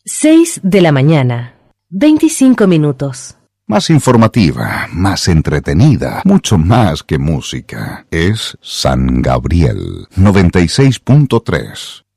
6 de la mañana, 25 minutos. Más informativa, más entretenida, mucho más que música. Es San Gabriel 96.3.